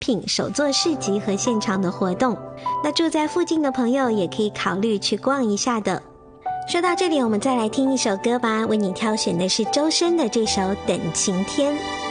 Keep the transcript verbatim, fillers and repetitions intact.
品手作市集和现场的活动。那住在附近的朋友也可以考虑去逛一下的。说到这里，我们再来听一首歌吧，为你挑选的是周深的这首《等晴天》。